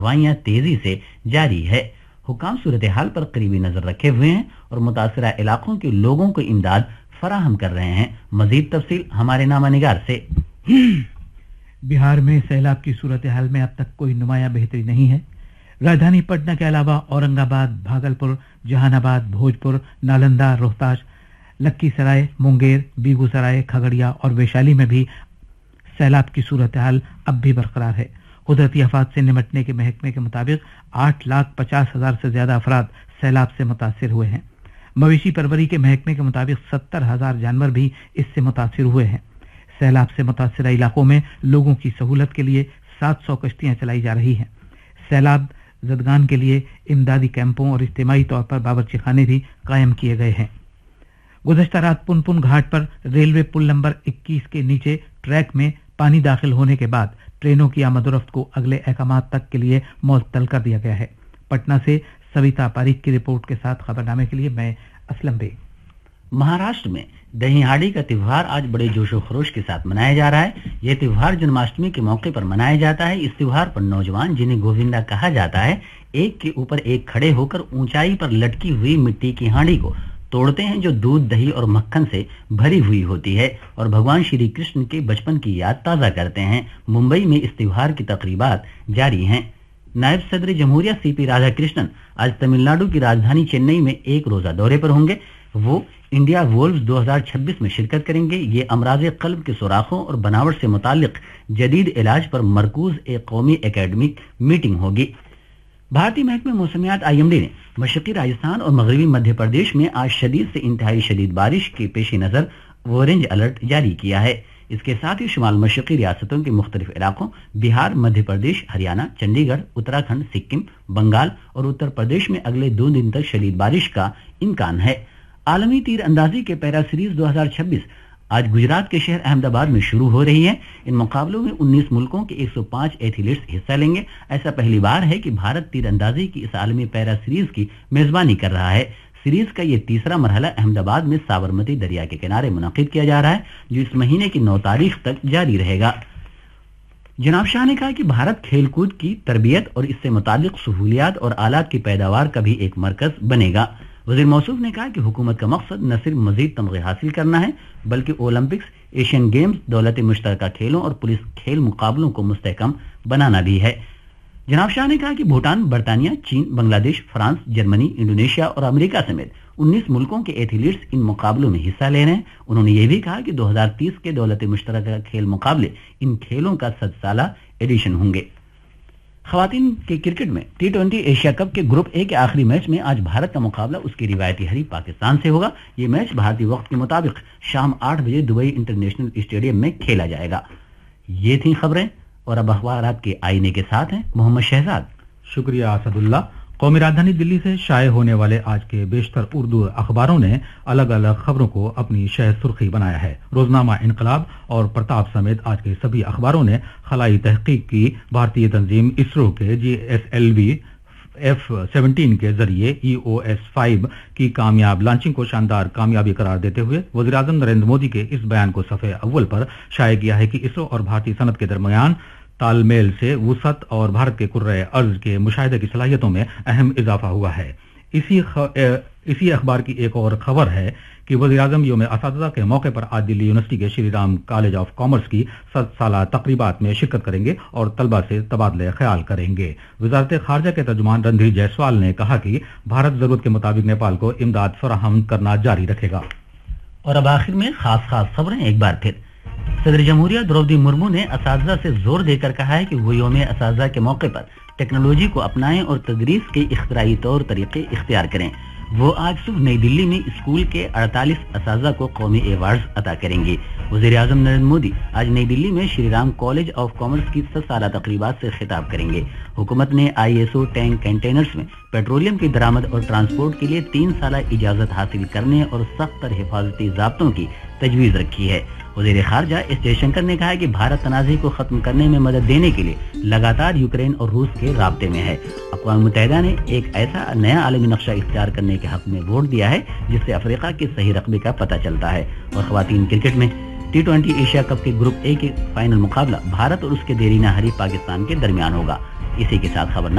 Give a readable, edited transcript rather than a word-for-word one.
कार्रवाइयां तेजी से जारी है। हुकाम सूरत हाल पर करीबी नजर रखे हुए हैं और मुतासरा इलाकों के लोगों को इमदाद फराहम कर रहे हैं। मजीद तफसील हमारे नामानिगार से। बिहार में सैलाब की सूरत हाल में अब तक कोई नुमायां बेहतरी नहीं है। राजधानी पटना के अलावा औरंगाबाद, भागलपुर, जहानाबाद, भोजपुर, नालंदा, रोहतास, लखीसराय, मुंगेर, बेगूसराय, खगड़िया और वैशाली में भी सैलाब की सूरत हाल अब भी बरकरार है। कुदरती आफात से निपटने के महकमे के मुताबिक 8,50,000 से ज्यादा अफराद सैलाब से मुतासिर हुए हैं। मवेशी परवरी के महकमे के मुताबिक 70,000 जानवर भी इससे मुतासिर हुए हैं। सैलाब से मुतासिर इलाकों में लोगों की सहूलत के लिए 700 कश्तियां चलाई जा रही हैं। सैलाब जदगान के लिए इमदादी कैंपों और इज्तिमाई तौर पर बावर्ची खाने भी कायम किए गए हैं। गुज़श्ता रात पुनपुन घाट पर रेलवे पुल नंबर 21 के नीचे ट्रैक में पानी दाखिल होने के बाद ट्रेनों की आमदोरफ्त को अगले अहकामात तक के लिए मुअत्तल कर दिया गया है। पटना से सविता पारीक की रिपोर्ट के साथ खबरनामे के लिए मैं असलम बेग। महाराष्ट्र में दहीहाड़ी का त्योहार आज बड़े जोशो खरोश के साथ मनाया जा रहा है। यह त्योहार जन्माष्टमी के मौके पर मनाया जाता है। इस त्योहार पर नौजवान, जिन्हें गोविंदा कहा जाता है, एक के ऊपर एक खड़े होकर ऊंचाई पर लटकी हुई मिट्टी की हांडी को तोड़ते हैं, जो दूध, दही और मक्खन से भरी हुई होती है और भगवान श्री कृष्ण के बचपन की याद ताज़ा करते हैं। मुंबई में इस त्योहार की तकरीबात जारी हैं। नायब सदर जमहूरिया सीपी राधाकृष्णन आज तमिलनाडु की राजधानी चेन्नई में एक रोजा दौरे पर होंगे। वो इंडिया वोल्व्स 2026 में शिरकत करेंगे। ये अमराज कल्ब के सुराखों और बनावट से मुतालिक जदीद इलाज पर मरकूज एक कौमी एकेडमिक मीटिंग होगी। भारतीय महकमे मौसमियात IMD ने मशरकी राजस्थान और मगरबी मध्य प्रदेश में आज शदीद से इंतहाई शदीद बारिश के पेश नज़र ऑरेंज अलर्ट जारी किया है। इसके साथ ही शुमाल मशरकी रियासतों के मुख्तलिफ इलाकों बिहार, मध्य प्रदेश, हरियाणा, चंडीगढ़, उत्तराखंड, सिक्किम, बंगाल और उत्तर प्रदेश में अगले 2 दिन तक शदीद बारिश का इम्कान है। आलमी तीर अंदाजी के पैरा सीरीज 2026 आज गुजरात के शहर अहमदाबाद में शुरू हो रही है। इन मुकाबलों में 19 मुल्कों के 105 एथलीट्स हिस्सा लेंगे। ऐसा पहली बार है कि भारत तीरंदाजी की इस आलमी पैरा सीरीज की मेजबानी कर रहा है। सीरीज का यह तीसरा मरहला अहमदाबाद में साबरमती दरिया के किनारे मुनक़िद किया जा रहा है, जो इस महीने की 9 तारीख तक जारी रहेगा। जनाब शाह ने कहा कि भारत खेलकूद की तरबियत और इससे मुतालिक सहूलियात और आलात की पैदावार का भी एक मरकज बनेगा। वज़ीर मौसूफ ने कहा कि हुकूमत का मकसद न सिर्फ मजीद तमगे हासिल करना है, बल्कि ओलंपिक्स, एशियन गेम्स, दौलत मुश्तरका खेलों और पुलिस खेल मुकाबलों को मुस्तहकम बनाना भी है। जनाब शाह ने कहा कि भूटान, बरतानिया, चीन, बांग्लादेश, फ्रांस, जर्मनी, इंडोनेशिया और अमेरिका समेत 19 मुल्कों के एथलीट्स इन मुकाबलों में हिस्सा ले रहे हैं। उन्होंने ये भी कहा कि 2030 के दौलत मुश्तरका खेल मुकाबले इन खेलों का 100 साला एडिशन होंगे। खवातीन के क्रिकेट में T20 एशिया कप के ग्रुप ए के आखिरी मैच में आज भारत का मुकाबला उसकी रिवायती हरीफ पाकिस्तान से होगा। ये मैच भारतीय वक्त के मुताबिक शाम 8 बजे दुबई इंटरनेशनल स्टेडियम में खेला जाएगा। ये थी खबरें और अब अखबारात के आईने के साथ हैं मोहम्मद शहजाद। शुक्रिया असदुल्ला। कौमी राजधानी दिल्ली से शाये होने वाले आज के बेशतर उर्दू अखबारों ने अलग अलग खबरों को अपनी शह सुर्खी बनाया है। रोजनामा इनकलाब और प्रताप समेत आज के सभी अखबारों ने खलाई तहकीक की भारतीय तंजीम इसरो के GSLV F-17 के जरिए EOS-5 की कामयाब लॉन्चिंग को शानदार कामयाबी करार देते हुए वज़ीर-ए-आज़म नरेंद्र मोदी के इस बयान को सफ़े अव्वल पर शाये किया है कि इसरो और भारतीय सनत के दरमियान तालमेल से वुसअत और भारत के कुर्रे अर्ज के मुशाहिदे की सलाहियतों में अहम इजाफा हुआ है। इसी अखबार की एक और खबर है कि वज़ीर-ए-आज़म यौम असातिज़ा के मौके पर आज दिल्ली यूनिवर्सिटी के Shri Ram college of commerce की 100 साला तकरीबात में शिरकत करेंगे और तलबा से तबादले ख्याल करेंगे। वज़ारत खारजा के तर्जुमान रणधीर जायसवाल ने कहा कि भारत जरूरत के मुताबिक नेपाल को इमदाद फराहम करना जारी रखेगा। और अब आखिर में खास खबरें एक बार फिर। सदर जमहूरिया द्रौपदी मुर्मू ने असातिज़ा से जोर देकर कहा है कि वो यौम असातिज़ा के मौके पर टेक्नोलॉजी को अपनाएं और तदरीस के इख्तिराई तौर तरीके इख्तियार करें। वो आज सुबह नई दिल्ली में स्कूल के 48 असातिज़ा को कौमी अवार्ड्स अता करेंगे। वज़ीर-ए-आज़म नरेंद्र मोदी आज नई दिल्ली में Shri Ram college of commerce की 100 साला तकरीबात से खिताब करेंगे। हुकूमत ने ISO टैंक कंटेनर्स में पेट्रोलियम की दरामद और ट्रांसपोर्ट के लिए 3 साला इजाजत हासिल करने और सख्त तर हिफाजती ज़ाब्तों की तजवीज़ रखी है। वज़ीर खारजा एस जयशंकर ने कहा है कि भारत तनाज़े को खत्म करने में मदद देने के लिए लगातार यूक्रेन और रूस के राब्ते में है। अक़वाम मुत्तहिदा ने एक ऐसा नया आलमी नक्शा इख्तियार करने के हक में वोट दिया है जिससे अफ्रीका के सही रकबे का पता चलता है। और ख़वातीन क्रिकेट में T20 एशिया कप के ग्रुप ए के फाइनल मुकाबला भारत और उसके देरीना हरीफ पाकिस्तान के दरमियान होगा। इसी के साथ खबर